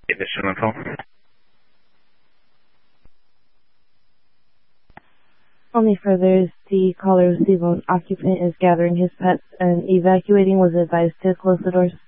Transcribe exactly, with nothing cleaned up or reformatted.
Additional info. Only further, the caller received an occupant is gathering his pets and evacuating was advised to close the doors.